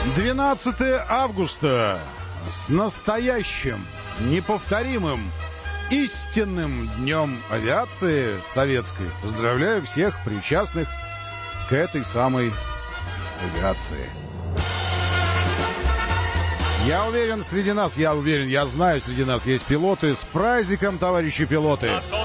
12 августа с настоящим, неповторимым, истинным днем авиации советской. Поздравляю всех причастных к этой самой авиации. Я уверен, я знаю, среди нас есть пилоты. С праздником, товарищи пилоты!